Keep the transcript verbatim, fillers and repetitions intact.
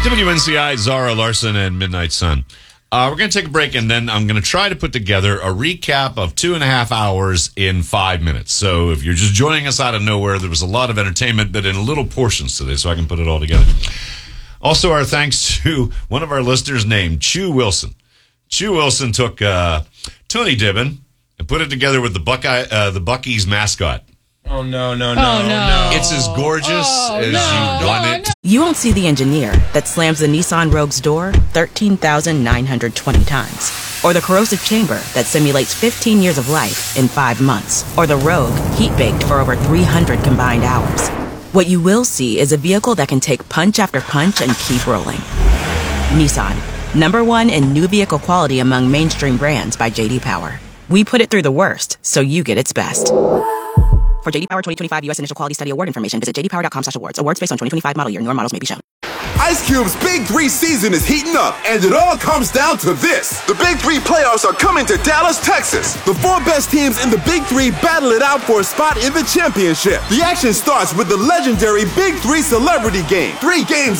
W N C I, Zara Larson, and Midnight Sun. Uh, we're going to take a break, and then I'm going to try to put together a recap of two and a half hours in five minutes. So if you're just joining us out of nowhere, there was a lot of entertainment, but in little portions today, so I can put it all together. Also, our thanks to one of our listeners named Chew Wilson. Chew Wilson took uh, Tony Dibbin and put it together with the Buckeye, uh, the Buc-ee's mascot. Oh, no, no, no, oh, no. no. It's as gorgeous oh, as no. you want it. You won't see the engineer that slams the Nissan Rogue's door thirteen thousand nine hundred twenty times. Or the corrosive chamber that simulates fifteen years of life in five months. Or the Rogue heat-baked for over three hundred combined hours. What you will see is a vehicle that can take punch after punch and keep rolling. Nissan, number one in new vehicle quality among mainstream brands by J D Power. We put it through the worst, so you get its best. For J D Power twenty twenty-five U S Initial Quality Study Award information, visit j d power dot com slash awards. Awards based on twenty twenty-five model year. Newer models may be shown. Ice Cube's Big Three season is heating up, and it all comes down to this. The Big Three playoffs are coming to Dallas, Texas. The four best teams in the Big Three battle it out for a spot in the championship. The action starts with the legendary Big Three Celebrity Game. Three games